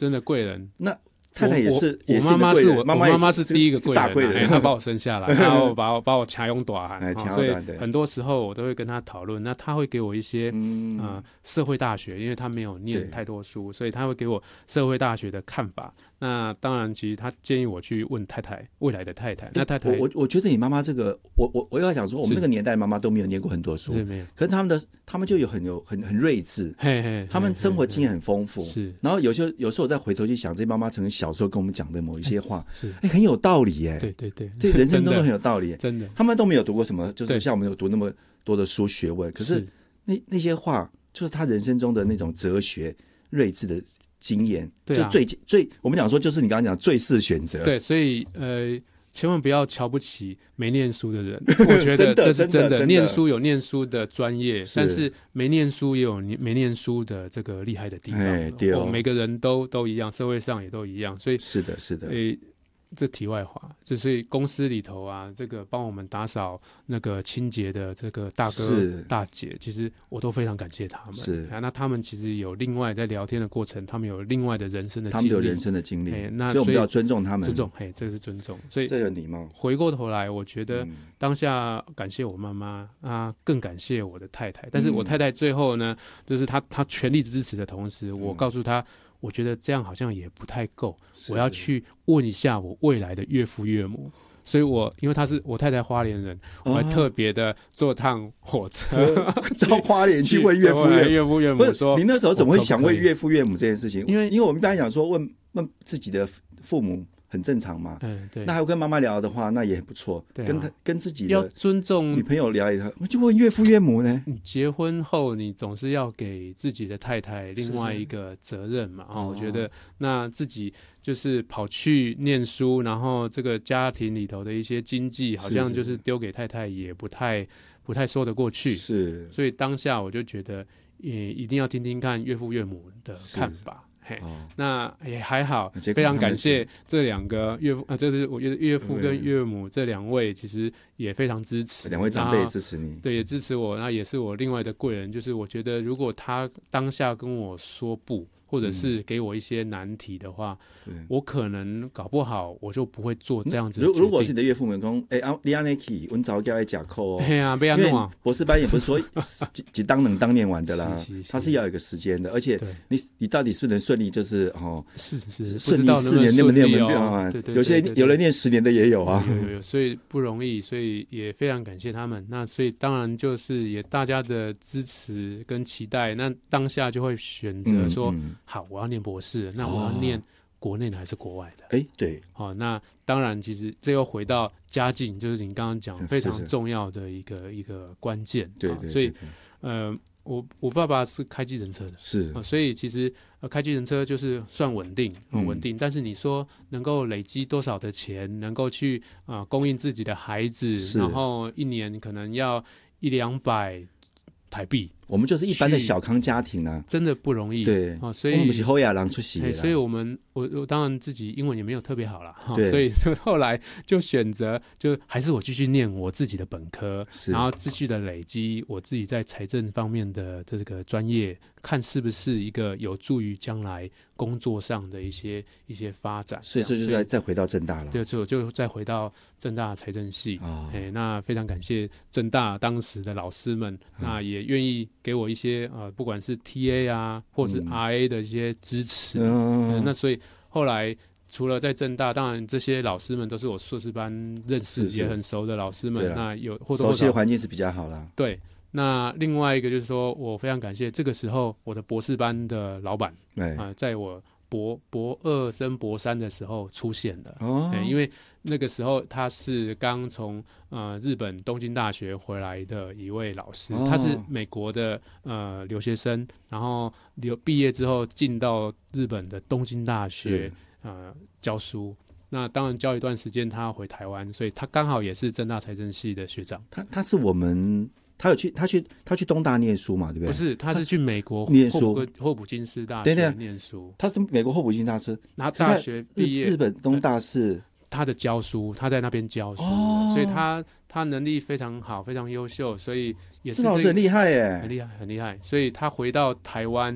真的贵人。 那太太也是我妈妈是我妈妈是第一个贵人， 大贵人， 她把我生下来，然后把我强拥大汉，所以很多时候我都会跟她讨论。那她会给我一些社会大学，因为她没有念太多书，所以她会给我社会大学的看法。那当然，其实她建议我去问太太未来的太太。那太太， 我觉得你妈妈这个，我要讲说，我们那个年代妈妈都没有念过很多书，可是他们就很睿智，他们生活经验很丰富， 是。 然后有时候我再回头去想，这妈妈曾经小时候跟我们讲的某一些话，是很有道理耶，对，人生中都很有道理， 真的。 他们都没有读过什么，就是像我们有读那么多的书学问，可是那些话就是他人生中的那种哲学睿智的经验，就最我们讲说，就是你刚刚讲最适选择。 对，所以千万不要瞧不起没念书的人，我觉得这是真的。念书有念书的专业，但是没念书也有没念书的这个厉害的地方。每个人都一样，社会上也都一样，所以是的。 这题外话，就是公司里头啊，这个帮我们打扫那个清洁的这个大哥大姐，其实我都非常感谢他们。 是那他们其实有另外在聊天的过程，他们有另外的人生的经历， 他们有人生的经历， 那所以我们要尊重他们， 这是尊重。所以这有礼貌。 回过头来，我觉得当下感谢我妈妈啊，更感谢我的太太。但是我太太最后呢，就是她全力支持的同时，我告诉她。我觉得这样好像也不太够，我要去问一下我未来的岳父岳母，所以因为我太太花莲人，我还特别的坐趟火车到花莲去问岳父岳母说，你那时候怎么会想问岳父岳母这件事情？因为我们一般讲说问自己的父母。很正常嘛， 对。 那还有跟妈妈聊的话，那也很不错。跟自己的要尊重女朋友聊一下，我就问岳父岳母呢。 你结婚后，你总是要给自己的太太另外一个责任嘛。我觉得那自己就是跑去念书，然后这个家庭里头的一些经济，好像就是丢给太太，也不太说得过去。 是， 所以当下我就觉得，也一定要听听看岳父岳母的看法。那也还好，非常感谢这两个岳父这是我觉得岳父跟岳母这两位，其实也非常支持， 两位长辈支持你， 对，也支持我，那也是我另外的贵人。就是我觉得，如果他当下跟我说不，或者是给我一些难题的话，我可能搞不好我就不会做这样子的决定。 如果是你的岳父们说，你这样去，我早叫来讲课哦， 对啊，不要弄啊。 博士班也不是说几当能当念完的啦，他是要有一个时间的，而且你到底是不是能顺利，就是是顺利4年念不念啊？ 有人念10年的也有啊， 有，所以不容易，所以也非常感谢他们。那所以当然就是也大家的支持跟期待，那当下就会选择说。好，我要念博士，那我要念国内的还是国外的？ 对， 那当然，其实这又回到家境，就是你刚刚讲非常重要的一个关键。 对， 所以我爸爸是开计程车的， 是， 所以其实开计程车就是算稳定，很稳定。但是你说能够累积多少的钱，能够去供应自己的孩子，然后一年可能要100-200台币。 我们就是一般的小康家庭啊， 真的不容易。 对， 所以我们不是后亚郎出席， 所以我当然自己英文也没有特别好啦，所以后来就选择就还是我继续念我自己的本科，然后继续的累积我自己在财政方面的这个专业，看是不是一个有助于将来工作上的一些发展。 所以这就再回到政大了。 对，就再回到政大财政系。那非常感谢政大当时的老师们，那也愿意给我一些不管是 TA 啊，或是 RA 的一些支持。那所以后来除了在政大，当然这些老师们都是我硕士班认识也很熟的老师们，那有或多或少熟悉的环境是比较好啦。 对，那另外一个就是说我非常感谢这个时候我的博士班的老板在我博2升博3的时候出现了。因为那个时候他是刚从日本东京大学回来的一位老师，他是美国的留学生，然后毕业之后进到日本的东京大学教书。那当然教一段时间，他要回台湾，所以他刚好也是政大财政系的学长。 他是我们。他去东大念书嘛，对不对？ 不是，他是去美国念书， 霍普金斯大学念书。 他是美国霍普金斯大学， 然后大学毕业， 日本东大是他的教书，他在那边教书，所以他能力非常好，非常优秀，所以也是这老师很厉害耶， 很厉害。所以他回到台湾，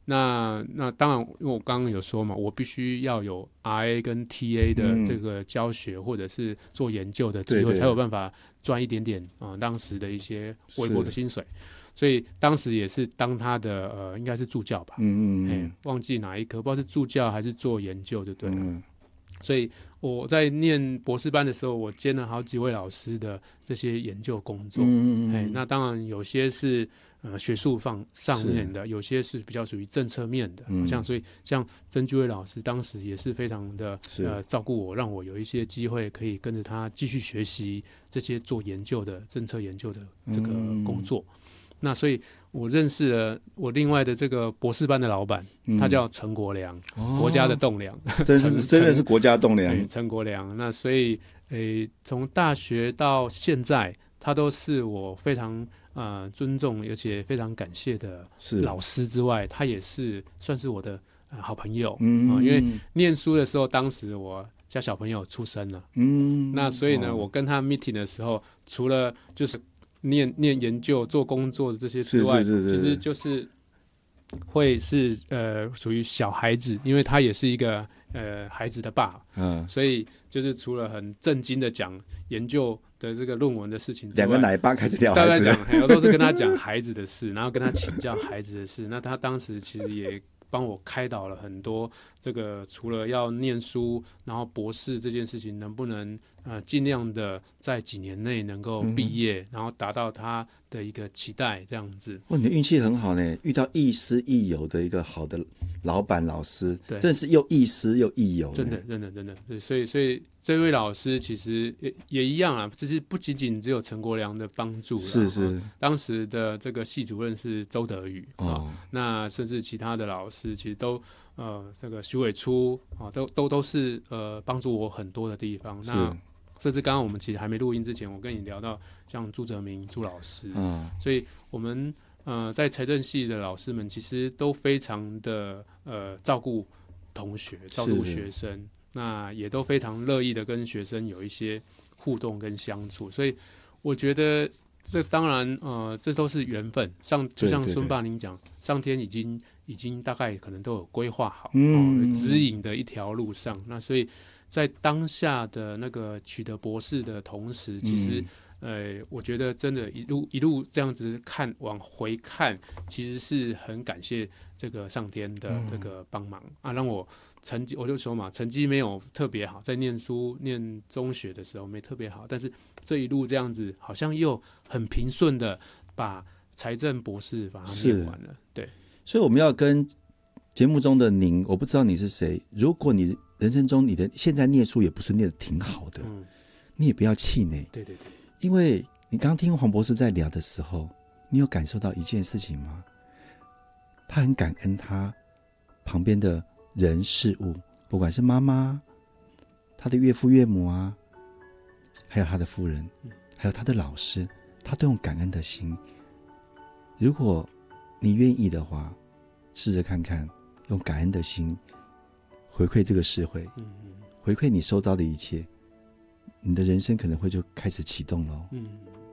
那当然，因为我刚刚有说嘛，我必须要有 RA 跟 TA 的这个教学或者是做研究的机会，才有办法赚一点点当时的一些微薄的薪水。所以当时也是当他的应该是助教吧，忘记哪一科，不知道是助教还是做研究就对了。所以我在念博士班的时候，我兼了好几位老师的这些研究工作。那当然有些是学术上面的，有些是比较属于政策面的。所以像曾居伟老师当时也是非常的照顾我，让我有一些机会可以跟着他继续学习这些做研究的政策研究的这个工作。那所以我认识了我另外的这个博士班的老板，他叫陈国良，国家的栋梁， 真的是国家栋梁， 陈国良。那所以从大学到现在，他都是我非常尊重而且非常感谢的老师之外，他也是算是我的好朋友。因为念书的时候，当时我家小朋友出生了，那所以呢，我跟他 meeting 的时候，除了就是念研究做工作的这些之外，其实就是会是属于小孩子，因为他也是一个孩子的爸，所以就是除了很正经的讲研究的这个论文的事情之外， 两个奶爸开始聊孩子， 我都是跟他讲孩子的事，然后跟他请教孩子的事。那他当时其实也帮我开导了很多，这个除了要念书，然后博士这件事情能不能尽量的在几年内能够毕业，然后达到他的一个期待，这样子。 你的运气很好呢，遇到亦师亦友的一个好的老板老师，真的是又亦师又亦友， 真的。对，所以这位老师其实也一样啊，就是不仅仅只有陈国良的帮助， 是当时的这个系主任是周德宇那甚至其他的老师其实都这个徐伟初都是帮助我很多的地方。那甚至刚刚我们其实还没录音之前，我跟你聊到像朱哲明朱老师，所以我们在财政系的老师们其实都非常的照顾同学，照顾学生，那也都非常乐意的跟学生有一些互动跟相处。所以我觉得这当然这都是缘分，就像孙爸您讲，上天已经大概可能都有规划好，指引的一条路上。那所以在当下的那个取得博士的同时，其实我觉得真的一路这样子往回看，其实是很感谢这个上天的这个帮忙让我成绩，我就说嘛，成绩没有特别好，在念中学的时候没特别好，但是这一路这样子好像又很平顺的把财政博士把它念完了。对， 所以我们要跟节目中的您，我不知道你是谁，如果你人生中你的现在念书也不是念得挺好的，你也不要气馁。 对， 因为你刚听黄博士在聊的时候，你有感受到一件事情吗？他很感恩他旁边的人事物，不管是妈妈、他的岳父岳母还有他的夫人，还有他的老师，他都用感恩的心。如果你愿意的话，试着看看用感恩的心回馈这个社会，回馈你周遭的一切，你的人生可能会就开始启动了。